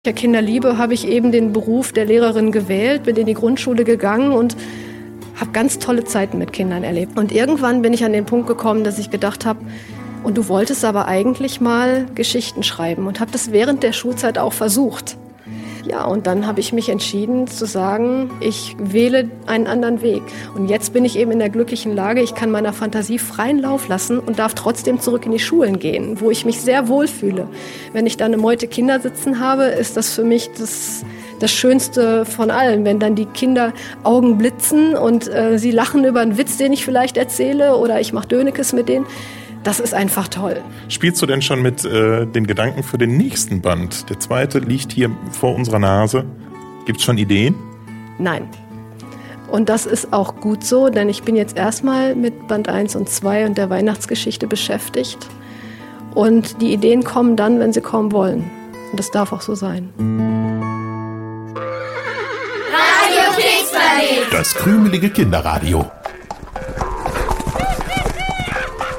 Der Kinderliebe habe ich eben den Beruf der Lehrerin gewählt, bin in die Grundschule gegangen und habe ganz tolle Zeiten mit Kindern erlebt. Und irgendwann bin ich an den Punkt gekommen, dass ich gedacht habe, und du wolltest aber eigentlich mal Geschichten schreiben und habe das während der Schulzeit auch versucht. Ja, und dann habe ich mich entschieden zu sagen, ich wähle einen anderen Weg. Und jetzt bin ich eben in der glücklichen Lage, ich kann meiner Fantasie freien Lauf lassen und darf trotzdem zurück in die Schulen gehen, wo ich mich sehr wohl fühle. Wenn ich da eine Meute Kinder sitzen habe, ist das für mich das Schönste von allem, wenn dann die Kinder Augen blitzen und sie lachen über einen Witz, den ich vielleicht erzähle, oder ich mache Dönekes mit denen. Das ist einfach toll. Spielst du denn schon mit den Gedanken für den nächsten Band? Der zweite liegt hier vor unserer Nase. Gibt's schon Ideen? Nein. Und das ist auch gut so, denn ich bin jetzt erstmal mit Band 1 und 2 und der Weihnachtsgeschichte beschäftigt. Und die Ideen kommen dann, wenn sie kommen wollen. Und das darf auch so sein. Radio Kriegsplanet. Das krümelige Kinderradio.